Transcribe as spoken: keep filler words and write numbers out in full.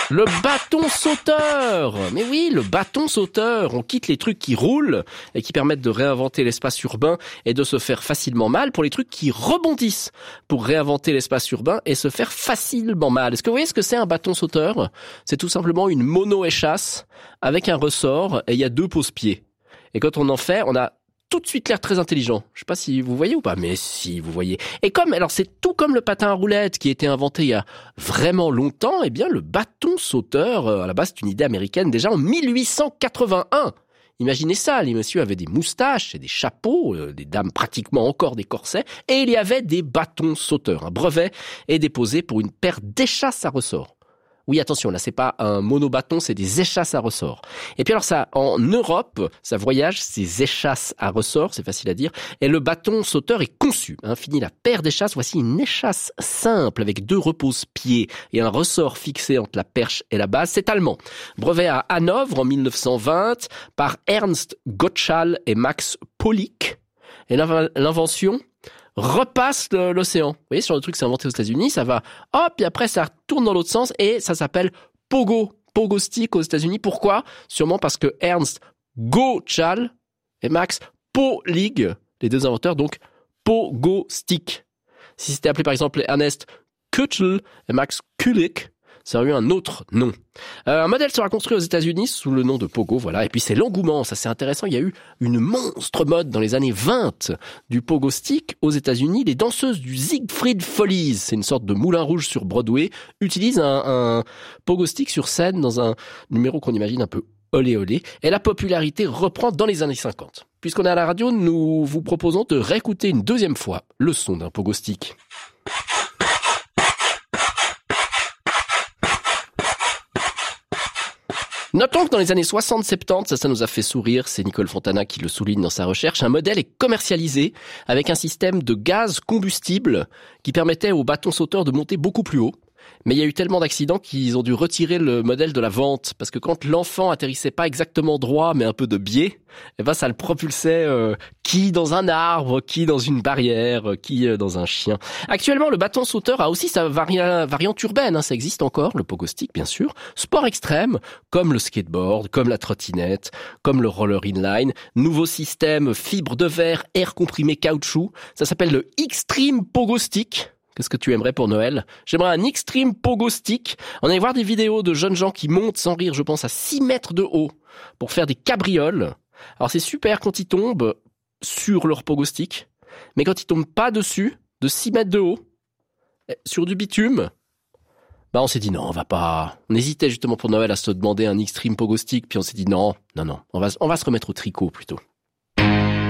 Le bâton sauteur. Mais oui, le bâton sauteur. On quitte les trucs qui roulent et qui permettent de réinventer l'espace urbain et de se faire facilement mal pour les trucs qui rebondissent pour réinventer l'espace urbain et se faire facilement mal. Est-ce que vous voyez ce que c'est un bâton sauteur? C'est tout simplement une mono-échasse avec un ressort et il y a deux pose-pieds. Et quand on en fait, on a tout de suite l'air très intelligent. Je sais pas si vous voyez ou pas, mais si vous voyez. Et comme, alors c'est tout comme le patin à roulettes qui a été inventé il y a vraiment longtemps, eh bien le bâton sauteur, à la base c'est une idée américaine déjà en mille huit cent quatre-vingt-un. Imaginez ça, les messieurs avaient des moustaches et des chapeaux, euh, des dames pratiquement encore des corsets, et il y avait des bâtons sauteurs. Un brevet est déposé pour une paire d'échasses à ressort. Oui, attention, là, c'est pas un monobâton, c'est des échasses à ressort. Et puis alors ça, en Europe, ça voyage, ces échasses à ressort, c'est facile à dire, et le bâton sauteur est conçu. Hein, fini la paire d'échasses, voici une échasse simple avec deux repose-pieds et un ressort fixé entre la perche et la base. C'est allemand. Brevet à Hanovre en mille neuf cent vingt par Ernst Gottschall et Max Pohlig. Et l'invention repasse l'océan. Vous voyez, sur le truc, c'est inventé aux États-Unis, ça va, hop, et après, ça retourne dans l'autre sens, et ça s'appelle Pogo. Pogo Stick aux États-Unis. Pourquoi? Sûrement parce que Ernst Gottschall et Max Pohlig, les deux inventeurs, donc Pogo Stick. Si c'était appelé par exemple Ernest Kutschl et Max Kulik, ça aurait eu un autre nom. Euh, un modèle sera construit aux États-Unis sous le nom de Pogo, voilà. Et puis c'est l'engouement, ça c'est intéressant. Il y a eu une monstre mode dans les années vingt du Pogo Stick aux États-Unis. Les danseuses du Siegfried Follies, c'est une sorte de moulin rouge sur Broadway, utilisent un, un Pogo Stick sur scène dans un numéro qu'on imagine un peu olé olé. Et la popularité reprend dans les années cinquante. Puisqu'on est à la radio, nous vous proposons de réécouter une deuxième fois le son d'un Pogo Stick. Notons que dans les années soixante soixante-dix, ça, ça nous a fait sourire, c'est Nicole Fontana qui le souligne dans sa recherche, un modèle est commercialisé avec un système de gaz combustible qui permettait aux bâtons sauteurs de monter beaucoup plus haut. Mais il y a eu tellement d'accidents qu'ils ont dû retirer le modèle de la vente, parce que quand l'enfant atterrissait pas exactement droit, mais un peu de biais, eh ben ça le propulsait euh, qui dans un arbre, qui dans une barrière, qui euh, dans un chien. Actuellement, le bâton sauteur a aussi sa vari- variante urbaine, hein, ça existe encore, le pogo stick bien sûr. Sport extrême, comme le skateboard, comme la trottinette, comme le roller inline. Nouveau système, fibre de verre, air comprimé caoutchouc. Ça s'appelle le Extreme Pogo Stick. Qu'est-ce que tu aimerais pour Noël? J'aimerais un Extreme Pogo Stick. On allait voir des vidéos de jeunes gens qui montent sans rire, je pense, à six mètres de haut pour faire des cabrioles. Alors c'est super quand ils tombent sur leur Pogo Stick, mais quand ils tombent pas dessus, de six mètres de haut, sur du bitume, bah on s'est dit non, on va pas... On hésitait justement pour Noël à se demander un Extreme Pogo Stick, puis on s'est dit non, non, non, on va, on va se remettre au tricot plutôt.